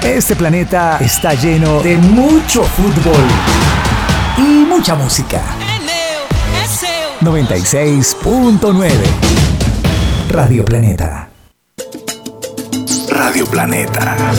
Este planeta está lleno de mucho fútbol y mucha música. 96.9 Radio Planeta. Radio Planeta.